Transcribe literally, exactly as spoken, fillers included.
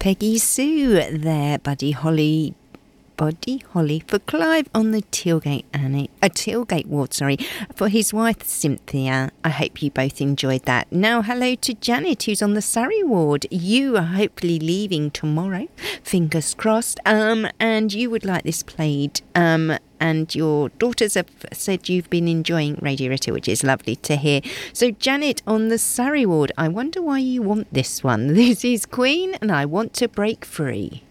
Peggy Sue there, Buddy Holly. Buddy Holly for Clive on the tailgate Annie, a tailgate ward, sorry, for his wife Cynthia. I hope you both enjoyed that. Now, hello to Janet, who's on the Surrey ward. You are hopefully leaving tomorrow, fingers crossed. Um, and you would like this played. Um, and your daughters have said you've been enjoying Radio Rita, which is lovely to hear. So, Janet on the Surrey ward, I wonder why you want this one. This is Queen, and I Want to Break Free.